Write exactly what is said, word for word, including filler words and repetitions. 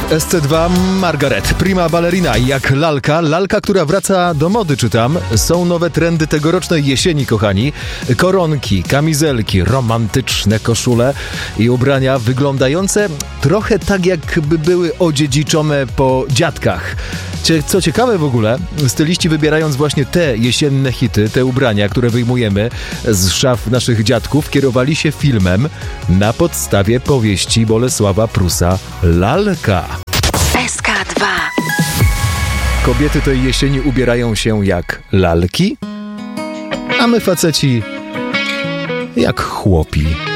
S C dwa Margaret, prima ballerina, jak lalka, lalka, która wraca do mody, czytam. Są nowe trendy tegorocznej jesieni, kochani. Koronki, kamizelki, romantyczne koszule i ubrania wyglądające trochę tak, jakby były odziedziczone po dziadkach. Co ciekawe w ogóle, styliści wybierając właśnie te jesienne hity, te ubrania, które wyjmujemy z szaf naszych dziadków, kierowali się filmem na podstawie powieści Bolesława Prusa Lalka. S K dwa. Kobiety tej jesieni ubierają się jak lalki, a my faceci jak chłopi.